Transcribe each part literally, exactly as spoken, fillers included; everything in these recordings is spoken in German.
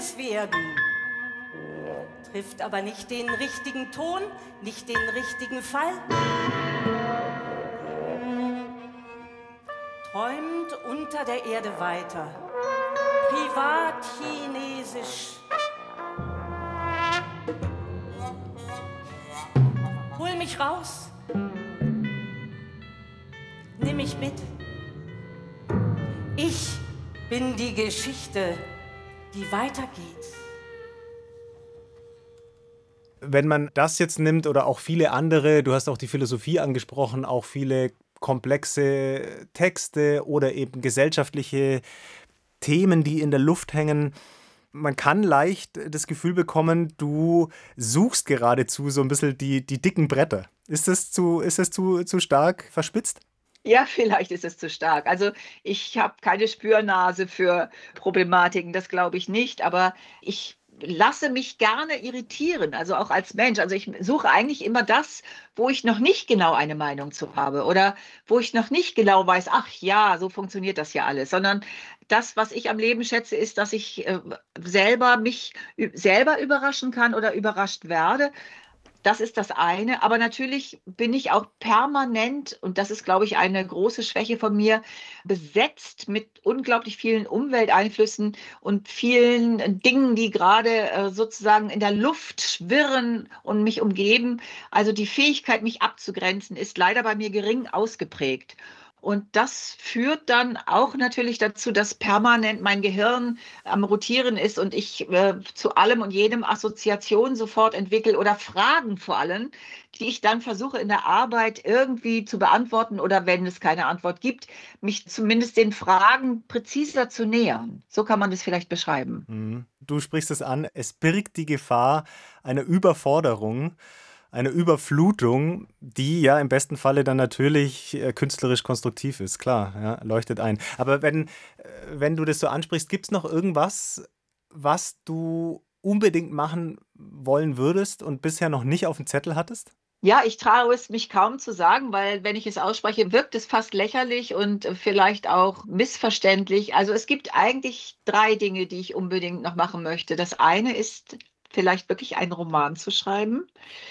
es werden, trifft aber nicht den richtigen Ton, nicht den richtigen Fall. Träumt unter der Erde weiter, privat-chinesisch. Hol mich raus, nimm mich mit. Ich bin die Geschichte, die weitergeht. Wenn man das jetzt nimmt oder auch viele andere, du hast auch die Philosophie angesprochen, auch viele komplexe Texte oder eben gesellschaftliche Themen, die in der Luft hängen. Man kann leicht das Gefühl bekommen, du suchst geradezu so ein bisschen die, die dicken Bretter. Ist das zu, ist das zu, zu stark verspitzt? Ja, vielleicht ist es zu stark. Also ich habe keine Spürnase für Problematiken, das glaube ich nicht, aber ich lasse mich gerne irritieren, also auch als Mensch. Also ich suche eigentlich immer das, wo ich noch nicht genau eine Meinung zu habe oder wo ich noch nicht genau weiß, ach ja, so funktioniert das ja alles, sondern das, was ich am Leben schätze, ist, dass ich äh, selber mich ü- selber überraschen kann oder überrascht werde. Das ist das eine. Aber natürlich bin ich auch permanent, und das ist, glaube ich, eine große Schwäche von mir, besetzt mit unglaublich vielen Umwelteinflüssen und vielen Dingen, die gerade äh, sozusagen in der Luft schwirren und mich umgeben. Also die Fähigkeit, mich abzugrenzen, ist leider bei mir gering ausgeprägt. Und das führt dann auch natürlich dazu, dass permanent mein Gehirn am Rotieren ist und ich äh, zu allem und jedem Assoziationen sofort entwickle oder Fragen vor allem, die ich dann versuche in der Arbeit irgendwie zu beantworten oder wenn es keine Antwort gibt, mich zumindest den Fragen präziser zu nähern. So kann man das vielleicht beschreiben. Mhm. Du sprichst es an, es birgt die Gefahr einer Überforderung, einer Überflutung, die ja im besten Falle dann natürlich äh, künstlerisch konstruktiv ist, klar, ja, leuchtet ein. Aber wenn, äh, wenn du das so ansprichst, gibt es noch irgendwas, was du unbedingt machen wollen würdest und bisher noch nicht auf dem Zettel hattest? Ja, ich traue es mich kaum zu sagen, weil wenn ich es ausspreche, wirkt es fast lächerlich und äh, vielleicht auch missverständlich. Also es gibt eigentlich drei Dinge, die ich unbedingt noch machen möchte. Das eine ist vielleicht wirklich einen Roman zu schreiben.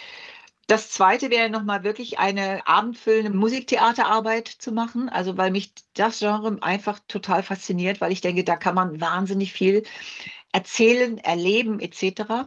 Das zweite wäre noch mal wirklich eine abendfüllende Musiktheaterarbeit zu machen, also weil mich das Genre einfach total fasziniert, weil ich denke, da kann man wahnsinnig viel erzählen, erleben et cetera.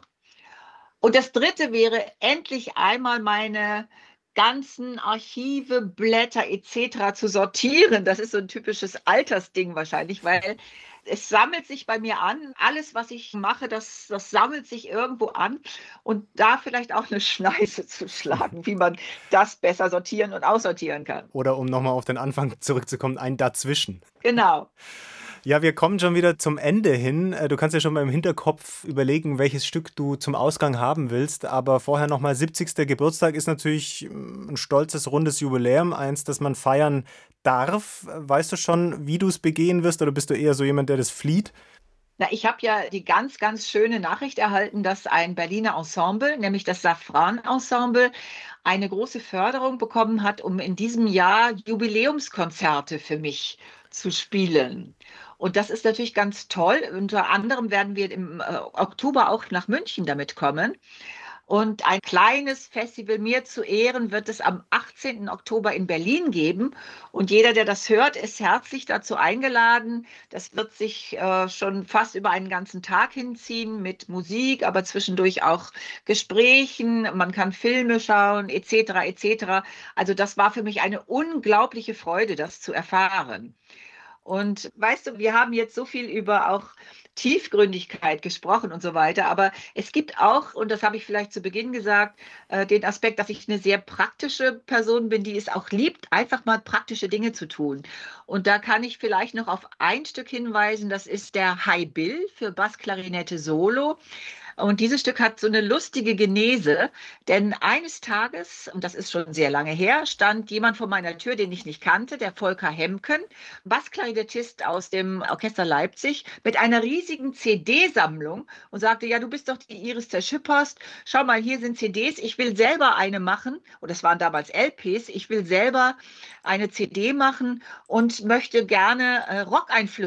Und das Dritte wäre, endlich einmal meine ganzen Archive, Blätter et cetera zu sortieren. Das ist so ein typisches Altersding wahrscheinlich, weil es sammelt sich bei mir an. Alles, was ich mache, das, das sammelt sich irgendwo an. Und da vielleicht auch eine Schneise zu schlagen, wie man das besser sortieren und aussortieren kann. Oder um nochmal auf den Anfang zurückzukommen, ein Dazwischen. Genau. Ja, wir kommen schon wieder zum Ende hin. Äh, Du kannst ja schon mal im Hinterkopf überlegen, welches Stück du zum Ausgang haben willst. Aber vorher nochmal, siebzigster Geburtstag ist natürlich mm, ein stolzes, rundes Jubiläum, eins, das man feiern darf. Weißt du schon, wie du es begehen wirst, oder bist du eher so jemand, der das flieht? Na, ich habe ja die ganz, ganz schöne Nachricht erhalten, dass ein Berliner Ensemble, nämlich das Safran-Ensemble, eine große Förderung bekommen hat, um in diesem Jahr Jubiläumskonzerte für mich zu spielen. Und das ist natürlich ganz toll. Unter anderem werden wir im äh, Oktober auch nach München damit kommen. Und ein kleines Festival mir zu Ehren wird es am achtzehnten Oktober in Berlin geben. Und jeder, der das hört, ist herzlich dazu eingeladen. Das wird sich äh, schon fast über einen ganzen Tag hinziehen mit Musik, aber zwischendurch auch Gesprächen. Man kann Filme schauen, et cetera et cetera. Also das war für mich eine unglaubliche Freude, das zu erfahren. Und weißt du, wir haben jetzt so viel über auch Tiefgründigkeit gesprochen und so weiter, aber es gibt auch, und das habe ich vielleicht zu Beginn gesagt, äh, den Aspekt, dass ich eine sehr praktische Person bin, die es auch liebt, einfach mal praktische Dinge zu tun. Und da kann ich vielleicht noch auf ein Stück hinweisen, das ist der High Bill für Bassklarinette Solo. Und dieses Stück hat so eine lustige Genese, denn eines Tages, und das ist schon sehr lange her, stand jemand vor meiner Tür, den ich nicht kannte, der Volker Hemken, Bassklarinettist aus dem Orchester Leipzig, mit einer riesigen C D-Sammlung und sagte, ja, du bist doch die Iris Zerschüpperst, schau mal, hier sind C Ds, ich will selber eine machen, und das waren damals L Ps, ich will selber eine C D machen und möchte gerne äh, Rock-Einflüsse